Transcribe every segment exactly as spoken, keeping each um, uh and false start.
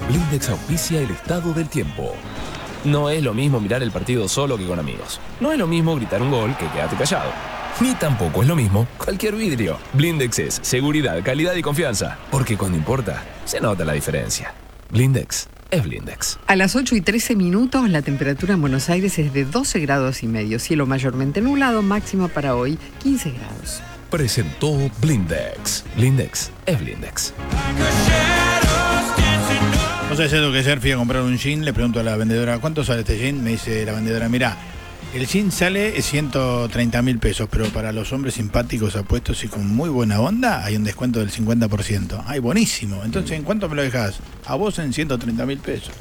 Blindex auspicia el estado del tiempo. No es lo mismo mirar el partido solo que con amigos. No es lo mismo gritar un gol que quedarte callado. Ni tampoco es lo mismo cualquier vidrio. Blindex es seguridad, calidad y confianza. Porque cuando importa, se nota la diferencia. Blindex es Blindex. A las ocho y trece minutos, la temperatura en Buenos Aires es de doce grados y medio. Cielo mayormente nublado, máxima para hoy quince grados. Presentó Blindex. Blindex es Blindex. No sé, es lo que ayer fui a comprar un jean, le pregunto a la vendedora, ¿cuánto sale este jean? Me dice la vendedora, mirá, el jean sale ciento treinta mil pesos, pero para los hombres simpáticos, apuestos y con muy buena onda, hay un descuento del cincuenta por ciento. Ay, buenísimo. Entonces, ¿en cuánto me lo dejás? A vos en ciento treinta mil pesos.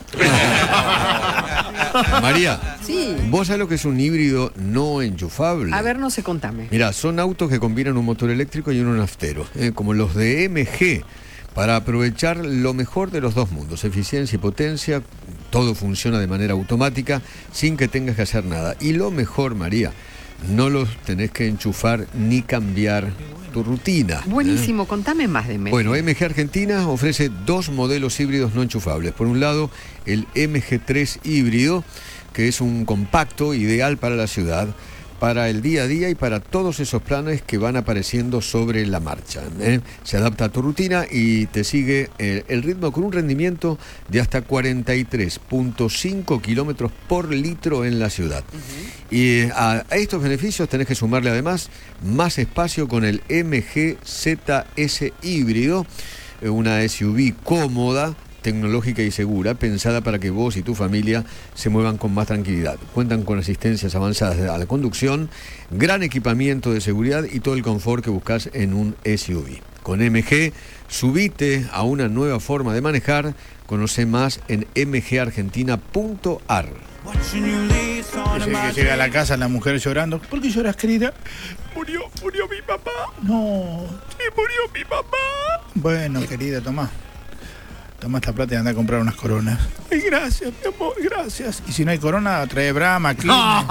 María, sí. ¿Vos sabés lo que es un híbrido no enchufable? A ver, no sé, contame. Mirá, son autos que combinan un motor eléctrico y uno naftero, eh, como los de M G, para aprovechar lo mejor de los dos mundos, eficiencia y potencia. Todo funciona de manera automática sin que tengas que hacer nada. Y lo mejor, María, no los tenés que enchufar ni cambiar tu rutina. Buenísimo, ¿eh? Contame más de M G. Bueno, M G Argentina ofrece dos modelos híbridos no enchufables. Por un lado, el M G tres híbrido, que es un compacto ideal para la ciudad, para el día a día y para todos esos planes que van apareciendo sobre la marcha, ¿eh? Se adapta a tu rutina y te sigue el, el ritmo con un rendimiento de hasta cuarenta y tres punto cinco kilómetros por litro en la ciudad. Uh-huh. Y a, a estos beneficios tenés que sumarle además más espacio con el M G Z S híbrido, una S U V cómoda, tecnológica y segura, pensada para que vos y tu familia se muevan con más tranquilidad. Cuentan con asistencias avanzadas a la conducción, gran equipamiento de seguridad y todo el confort que buscas en un S U V. Con M G, subite a una nueva forma de manejar. Conoce más en m g argentina punto a r. Dice que llega a la casa la mujer llorando. ¿Por qué lloras, querida? Murió, murió mi papá. No, sí, murió mi papá. Bueno, querida, tomá. Toma esta plata y anda a comprar unas coronas. Ay, gracias, mi amor, gracias. Y si no hay corona, trae Brahma, Kleenex,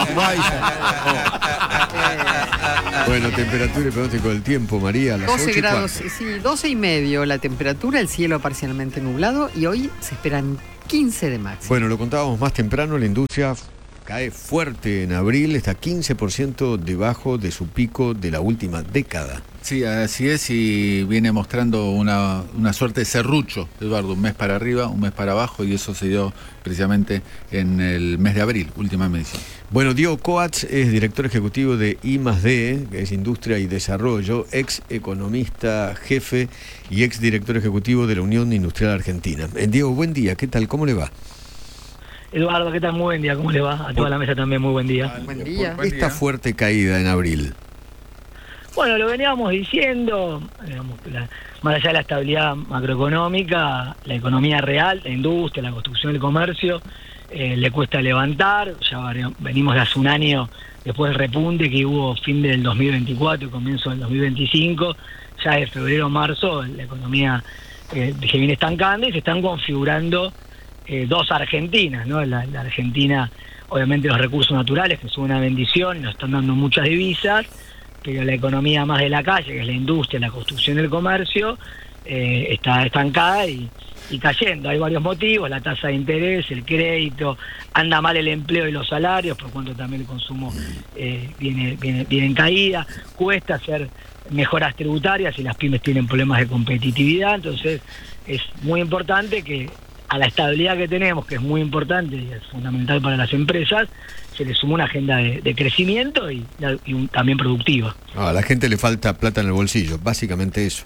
Bueno, temperatura y pronóstico del tiempo, María, a las doce ocho y grados, cuarto. sí, doce y medio la temperatura, el cielo parcialmente nublado y hoy se esperan quince de máxima. Bueno, lo contábamos más temprano, la industria cae fuerte en abril, está quince por ciento debajo de su pico de la última década. Sí, así es, y viene mostrando una, una suerte de serrucho, Eduardo, un mes para arriba, un mes para abajo, y eso se dio precisamente en el mes de abril, última medición. Bueno, Diego Coats es director ejecutivo de I más D, que es Industria y Desarrollo, ex economista jefe y ex director ejecutivo de la Unión Industrial Argentina. Eh, Diego, buen día, ¿qué tal? ¿Cómo le va? Eduardo, ¿qué tal? Muy buen día, ¿cómo le va? A toda la mesa también, muy buen día. Buen día. Esta fuerte caída en abril. Bueno, lo veníamos diciendo, digamos, la, más allá de la estabilidad macroeconómica, la economía real, la industria, la construcción, el comercio, eh, le cuesta levantar. Ya venimos de hace un año, después del repunte que hubo fin del dos mil veinticuatro y comienzo del dos mil veinticinco, ya de febrero a marzo la economía eh, se viene estancando y se están configurando eh, dos Argentinas, ¿no? La, la Argentina, obviamente los recursos naturales, que son una bendición y nos están dando muchas divisas, pero la economía más de la calle, que es la industria, la construcción y el comercio, eh, está estancada y, y cayendo. Hay varios motivos: la tasa de interés, el crédito, anda mal el empleo y los salarios, por cuanto también el consumo eh, viene, viene, viene en caída, cuesta hacer mejoras tributarias y las pymes tienen problemas de competitividad. Entonces es muy importante que a la estabilidad que tenemos, que es muy importante y es fundamental para las empresas, se le suma una agenda de, de crecimiento y, y un, también productiva. Ah, a la gente le falta plata en el bolsillo, básicamente eso.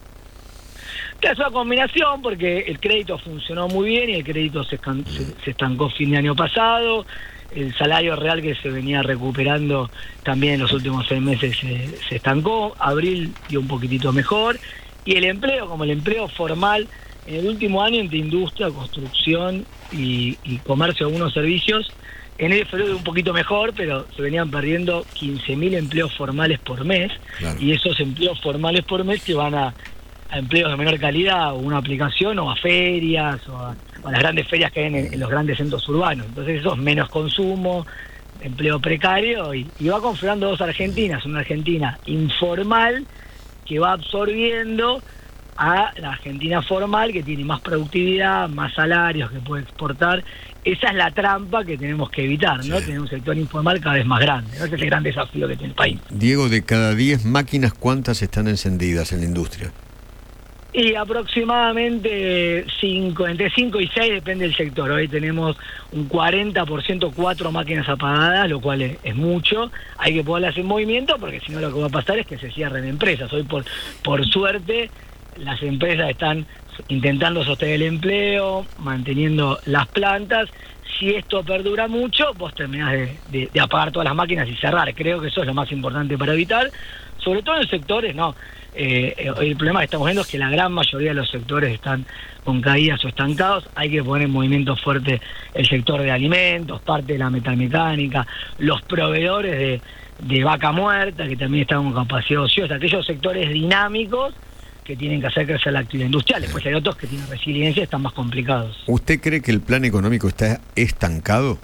Que es una combinación, porque el crédito funcionó muy bien y el crédito se, escan, se, se estancó fin de año pasado. El salario real que se venía recuperando también en los últimos seis meses se, se estancó. Abril dio un poquitito mejor. Y el empleo, como el empleo formal, en el último año entre industria, construcción y, y comercio, algunos servicios, en el febrero un poquito mejor, pero se venían perdiendo quince mil empleos formales por mes. Claro. Y esos empleos formales por mes que van a, a empleos de menor calidad, o una aplicación, o a ferias, o a, o a las grandes ferias que hay en, en los grandes centros urbanos. Entonces eso es menos consumo, empleo precario, y, y va configurando dos Argentinas: una Argentina informal que va absorbiendo a la Argentina formal, que tiene más productividad, más salarios, que puede exportar. Esa es la trampa que tenemos que evitar, ¿no? Sí. Tener un sector informal cada vez más grande, ¿no? Ese es el gran desafío que tiene el país. Diego, de cada diez máquinas, ¿cuántas están encendidas en la industria? Y aproximadamente cinco, entre cinco y seis, depende del sector. Hoy tenemos un cuarenta por ciento, cuatro máquinas apagadas, lo cual es, es mucho. Hay que poderlas en movimiento, porque si no lo que va a pasar es que se cierren empresas. Hoy, por, por suerte, las empresas están intentando sostener el empleo, manteniendo las plantas. Si esto perdura mucho, vos terminás de, de, de apagar todas las máquinas y cerrar. Creo que eso es lo más importante para evitar, sobre todo en sectores, no. Eh, el problema que estamos viendo es que la gran mayoría de los sectores están con caídas o estancados. Hay que poner en movimiento fuerte el sector de alimentos, parte de la metalmecánica, los proveedores de, de vaca muerta, que también están con capacidad ociosa, aquellos sectores dinámicos que tienen que hacer crecer la actividad industrial. Después hay otros que tienen resiliencia y están más complicados. ¿Usted cree que el plan económico está estancado?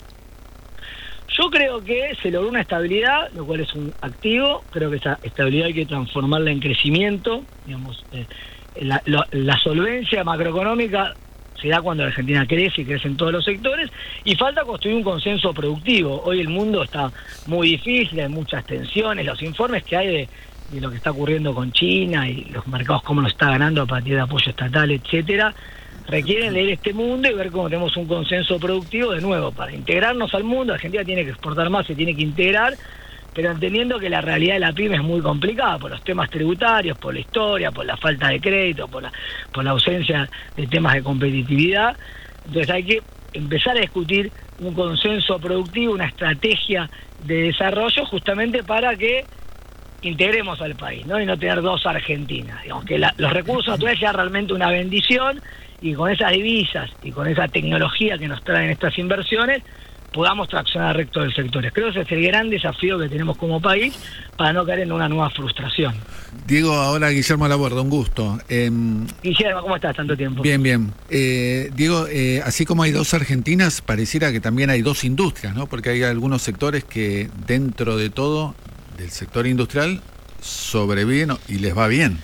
Yo creo que se logró una estabilidad, lo cual es un activo. Creo que esa estabilidad hay que transformarla en crecimiento. Digamos, eh, la, la, la solvencia macroeconómica se da cuando la Argentina crece y crece en todos los sectores, y falta construir un consenso productivo. Hoy el mundo está muy difícil, hay muchas tensiones, los informes que hay de, de lo que está ocurriendo con China y los mercados cómo lo está ganando a partir de apoyo estatal, etcétera, requieren leer este mundo y ver cómo tenemos un consenso productivo de nuevo para integrarnos al mundo. Argentina tiene que exportar más, se tiene que integrar, pero entendiendo que la realidad de la pyme es muy complicada por los temas tributarios, por la historia, por la falta de crédito, por la, por la ausencia de temas de competitividad. Entonces hay que empezar a discutir un consenso productivo, una estrategia de desarrollo, justamente para que integremos al país, ¿no? Y no tener dos Argentinas. Digamos que la, los recursos naturales sean realmente una bendición, y con esas divisas y con esa tecnología que nos traen estas inversiones podamos traccionar al resto de los sectores. Creo que ese es el gran desafío que tenemos como país para no caer en una nueva frustración. Diego, ahora Guillermo Laborda, un gusto. Eh, Guillermo, ¿cómo estás? Tanto tiempo. Bien, bien. Eh, Diego, eh, así como hay dos Argentinas, pareciera que también hay dos industrias, ¿no? Porque hay algunos sectores que dentro de todo, del sector industrial, sobreviven y les va bien.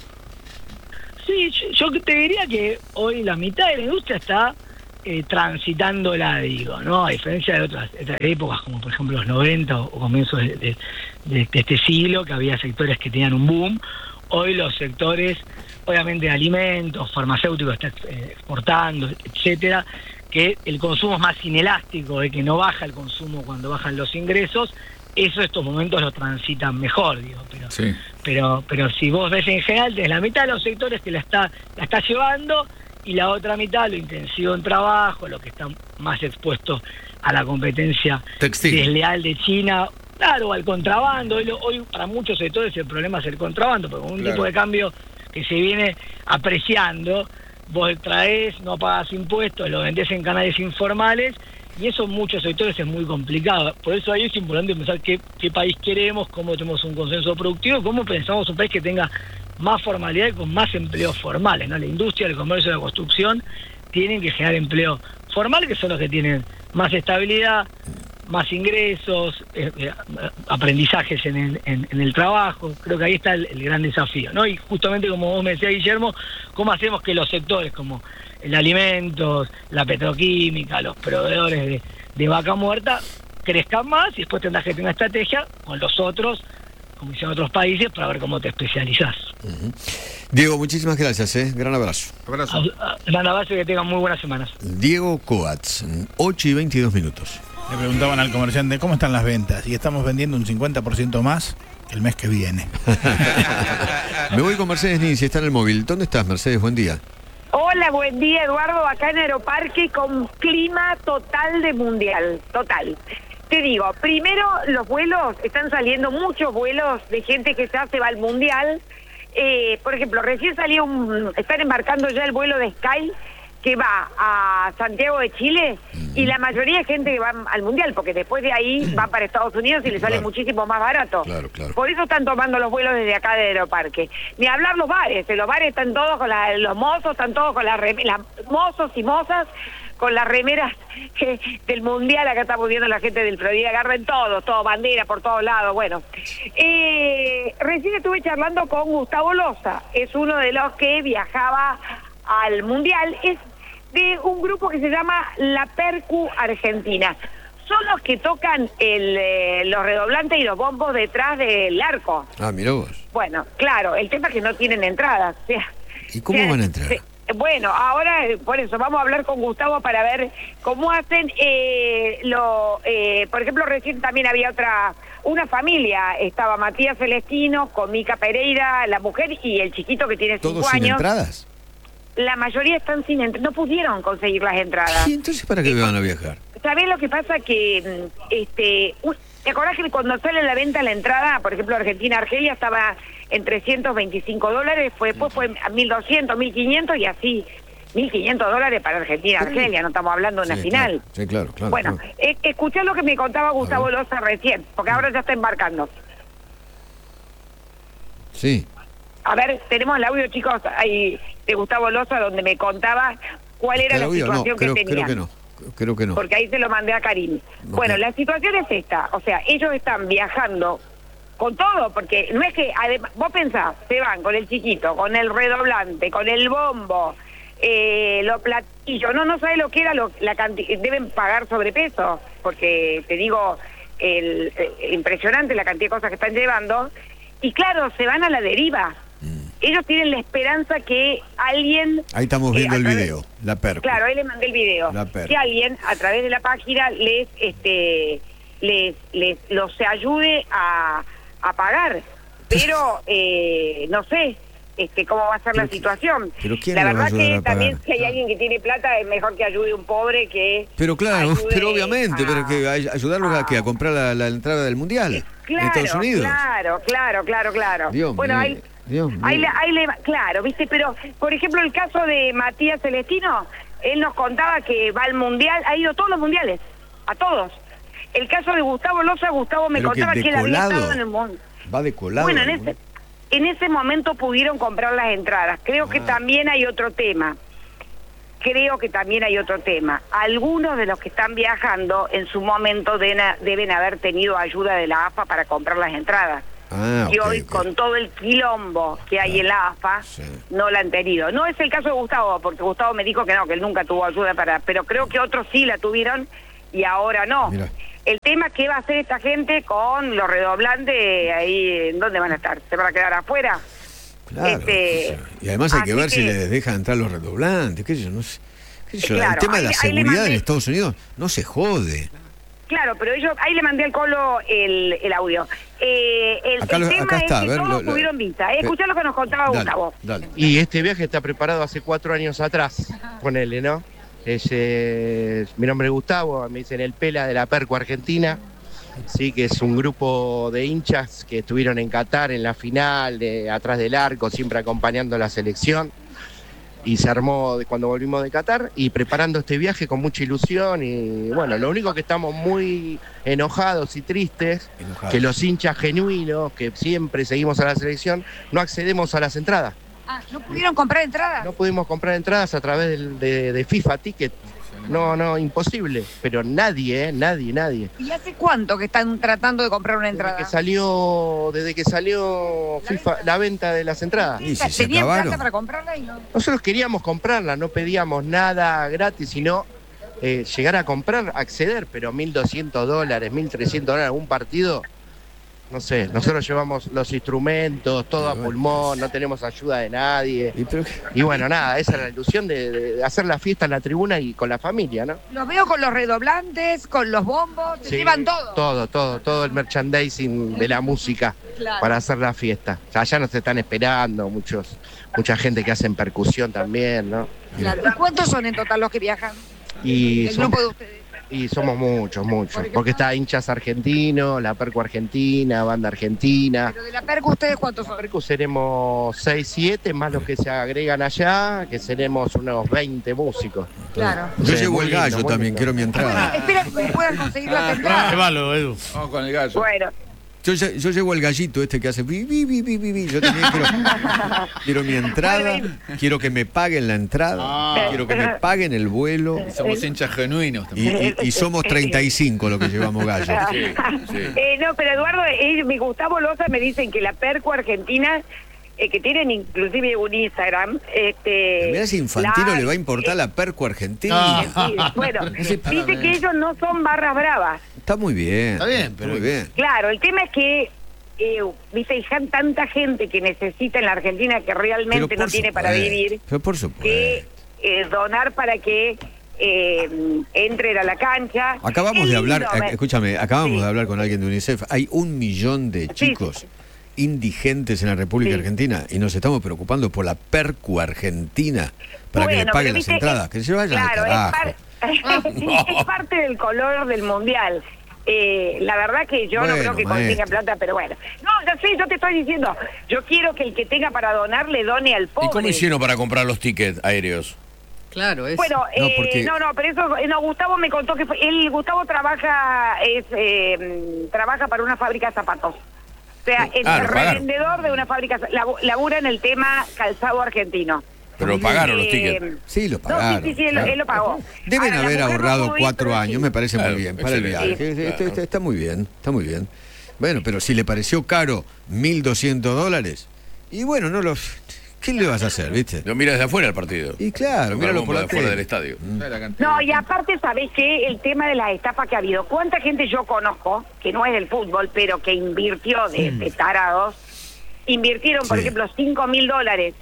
Sí, yo, yo te diría que hoy la mitad de la industria está eh, transitándola, digo, ¿no? A diferencia de otras, otras épocas, como por ejemplo los noventa o, o comienzos de, de, de, de este siglo, que había sectores que tenían un boom. Hoy los sectores, obviamente, de alimentos, farmacéuticos, están eh, exportando, etcétera, que el consumo es más inelástico, de que no baja el consumo cuando bajan los ingresos. Eso estos momentos lo transitan mejor, digo, pero Sí. pero pero si vos ves en general, tenés la mitad de los sectores que la está la está llevando, y la otra mitad, lo intensivo en trabajo, lo que está más expuesto a la competencia Textil. desleal de China, claro, al contrabando. Hoy, lo- hoy para muchos sectores el problema es el contrabando, porque con un Claro. tipo de cambio que se viene apreciando, vos traes, no pagas impuestos, lo vendés en canales informales, y eso en muchos sectores es muy complicado. Por eso ahí es importante pensar qué, qué país queremos, cómo tenemos un consenso productivo, cómo pensamos un país que tenga más formalidad y con más empleos formales, ¿no? La industria, el comercio y la construcción tienen que generar empleo formal, que son los que tienen más estabilidad, más ingresos, eh, eh, aprendizajes en el, en, en el trabajo. Creo que ahí está el, el gran desafío, ¿no? Y justamente como vos me decías, Guillermo, ¿cómo hacemos que los sectores como el alimentos, la petroquímica, los proveedores de, de vaca muerta crezcan más, y después tendrás que tener una estrategia con los otros, como hicieron otros países, para ver cómo te especializás. Diego, muchísimas gracias, ¿eh? Gran abrazo. Abrazo. Gran abrazo y que tengan muy buenas semanas. Diego Coats, ocho y veintidós minutos. Le preguntaban al comerciante cómo están las ventas, y estamos vendiendo un cincuenta por ciento más el mes que viene. Me voy con Mercedes Ninzi, está en el móvil. ¿Dónde estás, Mercedes? Buen día. Hola, buen día, Eduardo, acá en Aeroparque con clima total de mundial, total. Te digo, primero los vuelos, están saliendo muchos vuelos de gente que ya se va al mundial. Eh, por ejemplo, recién salió un, están embarcando ya el vuelo de Sky que va a Santiago de Chile, y la mayoría de gente que va al mundial, porque después de ahí va para Estados Unidos y le sale Claro. muchísimo más barato. Claro, claro. Por eso están tomando los vuelos desde acá de Aeroparque. Ni hablar los bares, en los bares están todos con la, los mozos, están todos con las, rem- las mozos y mozas con las remeras eh, del Mundial. Acá estamos viendo a la gente del Florida, agarren todo, todo, bandera por todos lados. Bueno, eh, recién estuve charlando con Gustavo Loza, es uno de los que viajaba al Mundial, es de un grupo que se llama La Percu Argentina. Son los que tocan el, eh, los redoblantes y los bombos detrás del arco. Ah, mirá vos. Bueno, claro, el tema es que no tienen entradas. O sea, ¿Y cómo o sea, van a entrar? Se, bueno, ahora eh, por eso vamos a hablar con Gustavo para ver cómo hacen eh, lo, eh, por ejemplo, recién también había otra, una familia, estaba Matías Celestino con Mica Pereira, la mujer y el chiquito que tiene cinco ¿Todos sin años. entradas? La mayoría están sin entradas, no pudieron conseguir las entradas. ¿Y entonces para qué van a viajar? ¿Sabés lo que pasa? Que, este, un- ¿te acordás que cuando sale a la venta la entrada, por ejemplo, Argentina-Argelia estaba en trescientos veinticinco dólares, fue, después fue a mil doscientos, mil quinientos y así, mil quinientos dólares para Argentina-Argelia, no estamos hablando de una Sí, final. claro. Sí, claro, claro. Bueno, claro. eh, escuchá lo que me contaba Gustavo Loza recién, porque ahora ya está embarcando. Sí. A ver, tenemos el audio, chicos, ahí de Gustavo Loza, donde me contaba cuál era ¿Está la el audio? situación No, creo, que tenían. creo que no. Creo que no. Porque ahí se lo mandé a Karim. Bueno, la situación es esta, o sea, ellos están viajando con todo, porque no es que, adem- vos pensás, se van con el chiquito, con el redoblante, con el bombo, eh, los platillos, no, no sabés lo que era, lo, la cantidad, deben pagar sobrepeso, porque te digo, el, eh, impresionante la cantidad de cosas que están llevando, y claro, se van a la deriva. Ellos tienen la esperanza que alguien... Ahí estamos viendo eh, a el través- video, la perca. Claro, ahí le mandé el video. La perca. Que alguien a través de la página les este les les los ayude a, a pagar. Pero eh, no sé este cómo va a ser la situación. pero ¿quién la le va a verdad ayudar que a pagar? también si hay alguien que tiene plata es mejor que ayude a un pobre que Pero claro, ayude pero obviamente, a- pero que ay- ayudarlos a, que a comprar la, la entrada del Mundial en Claro, Estados Unidos. claro, claro, claro, claro. Dios bueno, mío, ahí, Dios mío. ahí, le, ahí le, claro, viste, pero por ejemplo el caso de Matías Celestino, él nos contaba que va al mundial, ha ido a todos los mundiales, a todos. El caso de Gustavo Loza, Gustavo me Pero que contaba de que él había colado. estado en el mundo. Va de colado. Bueno, en ¿no? ese, en ese momento pudieron comprar las entradas. Creo que Ah. también hay otro tema. Creo que también hay otro tema. Algunos de los que están viajando en su momento deben, a- deben haber tenido ayuda de la A F A para comprar las entradas. Ah, Y ok, hoy, ok. con todo el quilombo que hay en la A F A, Sí. no la han tenido. No es el caso de Gustavo, porque Gustavo me dijo que no, que él nunca tuvo ayuda para... Pero creo que otros sí la tuvieron y ahora no. Mirá. El tema es qué va a hacer esta gente con los redoblantes ahí, ¿en dónde van a estar? ¿Se van a quedar afuera? Claro. Este, Y además hay que así ver si que- les dejan entrar los redoblantes, qué sé yo, no sé. Qué sé yo, Claro, el tema de ahí- la ahí le seguridad mandé- en Estados Unidos no se jode. Claro, pero ellos, ahí le mandé al Colo el, el audio. Eh, el, Acá el lo- tema acá está, es a que ver, todos lo- lo- tuvieron vista. Eh, Pe- escuchá lo que nos contaba Dale, Gustavo. dale. Y este viaje está preparado hace cuatro años atrás, ponele, ¿no? Es, eh, mi nombre es Gustavo, me dicen el Pela de la Perco Argentina, sí, que es un grupo de hinchas que estuvieron en Qatar en la final, de, atrás del arco, siempre acompañando a la selección. Y se armó de cuando volvimos de Qatar y preparando este viaje con mucha ilusión. Y bueno, lo único que estamos muy enojados y tristes, Enojado. que los hinchas genuinos, que siempre seguimos a la selección, no accedemos a las entradas. Ah, ¿no pudieron comprar entradas? No pudimos comprar entradas a través del- de, de FIFA Ticket. No, no, imposible. Pero nadie, ¿eh? Nadie, nadie. ¿Y hace cuánto que están tratando de comprar una Desde entrada? que salió, desde que salió FIFA, la venta de las entradas. Y si se ¿Tenían acabaron. plata para comprarla y no? Nosotros queríamos comprarla, no pedíamos nada gratis, sino eh, llegar a comprar, acceder, pero mil doscientos dólares, mil trescientos dólares un partido. No sé, nosotros llevamos los instrumentos, todo a pulmón, no tenemos ayuda de nadie. Y pero- Y bueno, nada, esa era la ilusión de, de- de hacer la fiesta en la tribuna y con la familia, ¿no? Los veo con los redoblantes, con los bombos, se Sí, llevan todo. Todo, todo, todo el merchandising de la música Claro. para hacer la fiesta. O sea, allá nos están esperando, muchos, mucha gente que hace percusión también, ¿no? Claro. ¿Y cuántos son en total los que viajan? Y, El som- grupo de ustedes. y somos muchos, muchos. Porque- Porque está hinchas argentinos, la Perco Argentina, banda argentina. Pero de la Perco, ¿ustedes cuántos son? Perco seremos seis, siete, más los que se agregan allá, que seremos unos veinte músicos. Claro. Yo Sí, llevo muy el lindo, gallo muy también, lindo. quiero mi entrada. Espera que puedan conseguir las entradas. Llévalo, Edu. Vamos con el gallo. Bueno, Yo, yo llevo al gallito este que hace bi, bi, bi, bi, bi. Yo también quiero, quiero mi entrada, quiero que me paguen la entrada, Ah. quiero que me paguen el vuelo. Somos hinchas genuinos Y, también. y- y somos treinta y cinco los que llevamos gallo. Sí, sí. Eh, no, pero Eduardo, eh, mi Gustavo Loza me dicen que la Perco Argentina, eh, que tienen inclusive un Instagram, este... Mirá si Infantino la- le va a importar la Perco Argentina. Ah. Sí, bueno, Ese- dice que ellos no son barras bravas. Está muy bien. Está bien, pero- Muy bien. Claro, el tema es que, eh, viste, hay tanta gente que necesita en la Argentina que Pero realmente por no tiene para supuesto, vivir, Pero por supuesto. que eh, donar para que eh, entren a la cancha. Acabamos Qué de hablar, lindo, eh, me- escúchame, acabamos Sí. de hablar con alguien de UNICEF. Hay un millón de Sí, chicos sí. indigentes en la República Sí. Argentina y nos estamos preocupando por la Percu Argentina para que Bueno, le paguen pero las viste, entradas. es- Que se vayan claro, al es, carajo. par- es parte del color del mundial. Eh, la verdad que yo no Bueno, creo que maestro. consiga plata, pero bueno. No, ya sé, yo te estoy diciendo, yo quiero que el que tenga para donar le done al pobre. ¿Y cómo hicieron para comprar los tickets aéreos? Claro, es. Bueno, No, eh, porque- no, no, pero eso, eh, no, Gustavo me contó que fue- él, Gustavo trabaja, es, eh, trabaja para una fábrica de zapatos. O sea, es Ah, lo pagaron. revendedor de una fábrica, labu- labura en el tema calzado argentino. Pero pagaron los Eh, tickets. Sí, lo No, pagaron. sí, sí, sí, él, claro. él lo pagó. Deben Ahora, la haber mujer no ahorrado pudo ir, cuatro pero años, sí. me parece Claro, muy bien. Para el excelente. viaje. Sí. Este- este- está muy bien, está muy bien. Bueno, pero si le pareció caro mil doscientos dólares, y bueno, no los. ¿Qué le vas a hacer, viste? Lo mira desde afuera el partido. Y claro, Con míralo la por bomba la de afuera tele. del estadio. ¿Sabes la cantidad No, de y gente? aparte, ¿sabés qué? El tema de las estafas que ha habido. ¿Cuánta gente yo conozco, que no es del fútbol, pero que invirtió de, de tarados, invirtieron, por Sí. ejemplo, cinco mil dólares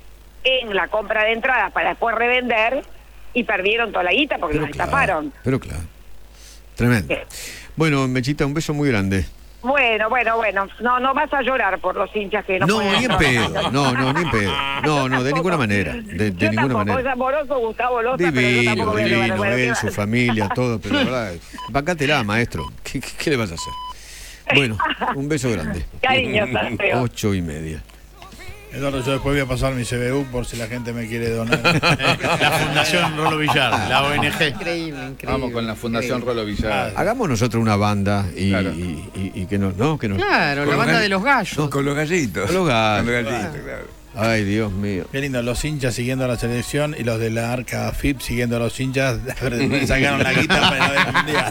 en la compra de entradas para después revender y perdieron toda la guita porque los claro, estafaron? pero claro. Tremendo. Sí. Bueno, Mechita, un beso muy grande. Bueno, bueno, bueno. No, no vas a llorar por los hinchas que no No, pueden- ni en pedo. No, no, ni en pedo. No, no, de ninguna manera. De, de Yo ninguna tampoco, manera. es amoroso Gustavo Loza, pero yo Divino, tampoco voy a llorar. divino, Bueno, ¿qué él, va- su familia, todo, pero la verdad, bancátela, maestro. ¿Qué, qué, qué le vas a hacer? Bueno, un beso grande. Cariño, Santiago. Ocho y media. Eduardo, yo después voy a pasar mi C B U por si la gente me quiere donar. La Fundación Rolo Villar, la O N G. Increíble, increíble. Vamos con la Fundación increíble. Rolo Villar. Hagamos nosotros una banda y, Claro. y, y- y que nos. No, que nos. Claro, la banda de los gallos. Con los gallitos. Con los gallos. Con los gallitos, claro. Ay, Dios mío. Qué lindo, los hinchas siguiendo a la selección y los de la Arca F I P siguiendo a los hinchas. Sacaron la guita para el mundial.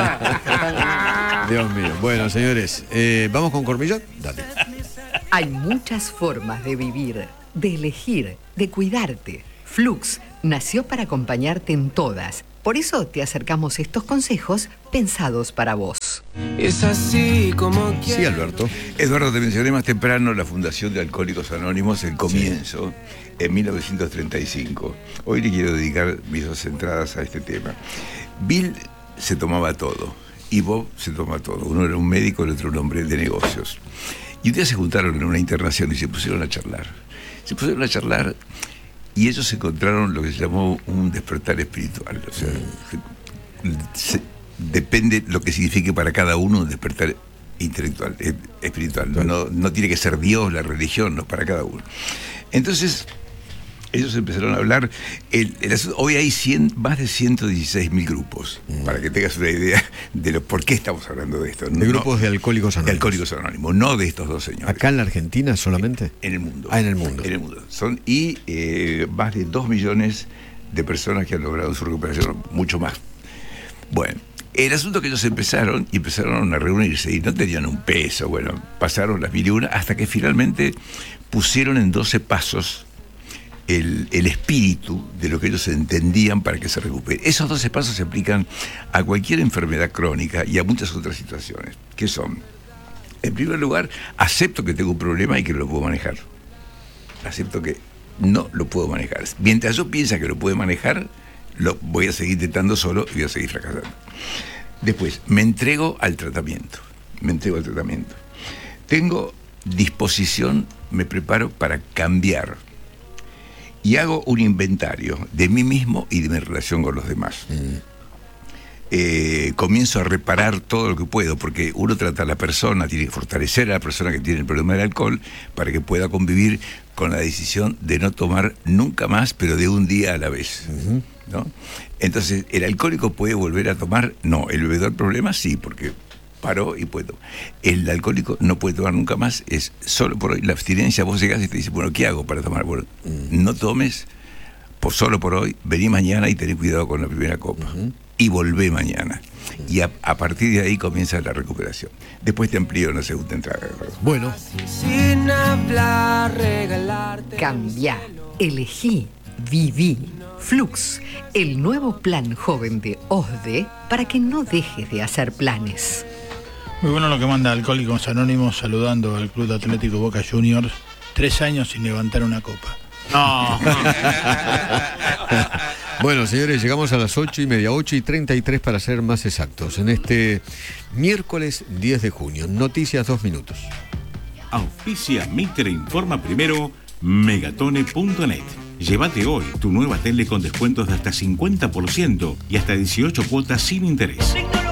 Dios mío. Bueno, señores, eh, ¿vamos con Cormillot? Dale. Hay muchas formas de vivir, de elegir, de cuidarte. Flux nació para acompañarte en todas. Por eso te acercamos estos consejos pensados para vos. Es así como Sí, Alberto. Eduardo, te mencioné más temprano la Fundación de Alcohólicos Anónimos, el comienzo, en mil novecientos treinta y cinco. Hoy le quiero dedicar mis dos entradas a este tema. Bill se tomaba todo y Bob se tomaba todo. Uno era un médico, el otro un hombre de negocios. Y un día se juntaron en una internación y se pusieron a charlar. Se pusieron a charlar y ellos encontraron lo que se llamó un despertar espiritual. O sea, se- depende lo que signifique para cada uno un despertar intelectual, eh, espiritual. No, no, no tiene que ser Dios, la religión, no, para cada uno. Entonces, ellos empezaron a hablar. El, el asunto- hoy hay cien, más de ciento dieciséis mil grupos, para que tengas una idea de lo, por qué estamos hablando de esto. De No- grupos de alcohólicos de anónimos. alcohólicos anónimos, no de estos dos señores. ¿Acá en la Argentina solamente? En el mundo. Ah, en el mundo. En el mundo. Son, y eh, más de dos millones de personas que han logrado su recuperación, mucho más. Bueno, el asunto que ellos empezaron, y empezaron a reunirse, y no tenían un peso, bueno, pasaron las mil y una, hasta que finalmente pusieron en doce pasos el, el espíritu de lo que ellos entendían para que se recupere. Esos doce pasos se aplican a cualquier enfermedad crónica y a muchas otras situaciones, que son, en primer lugar, acepto que tengo un problema y que no lo puedo manejar. Acepto que no lo puedo manejar. Mientras yo piense que lo puedo manejar, lo voy a seguir intentando solo y voy a seguir fracasando. Después, me entrego al tratamiento. Me entrego al tratamiento. Tengo disposición, me preparo para cambiar. Y hago un inventario de mí mismo y de mi relación con los demás. Eh, comienzo a reparar todo lo que puedo, porque uno trata a la persona, tiene que fortalecer a la persona que tiene el problema del alcohol para que pueda convivir con la decisión de no tomar nunca más, pero de un día a la vez. ¿No? Entonces, ¿el alcohólico puede volver a tomar? No. ¿El bebedor problema? Sí, porque paró y puede tomar. El alcohólico no puede tomar nunca más, es solo por hoy. La abstinencia, vos llegás y te dices, bueno, ¿qué hago para tomar? Bueno, no tomes por solo por hoy, vení mañana y tenés cuidado con la primera copa. Uh-huh. Y volvé mañana. Y a, a partir de ahí comienza la recuperación. Después te amplío una segunda entrada. Bueno. Sin hablar, regalarte. Cambia, elegí, viví. Flux, el nuevo plan joven de O S D E para que no dejes de hacer planes. Muy bueno lo que manda Alcohólicos Anónimos saludando al Club Atlético Boca Juniors. Tres años sin levantar una copa. No. Bueno, señores, llegamos a las ocho y media, ocho y treinta y tres para ser más exactos. En este miércoles diez de junio, noticias dos minutos. Auspicia Mitre Informa Primero, megatone punto net. Llévate hoy tu nueva tele con descuentos de hasta cincuenta por ciento y hasta dieciocho cuotas sin interés.